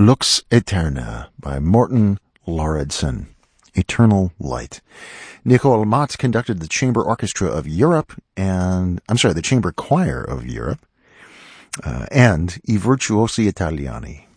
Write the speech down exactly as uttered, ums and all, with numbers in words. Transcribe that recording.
Lux Aeterna by Morten Lauridsen. Eternal Light. Nicole Matz conducted the Chamber Orchestra of Europe and, I'm sorry, the Chamber Choir of Europe, uh, and I Virtuosi Italiani.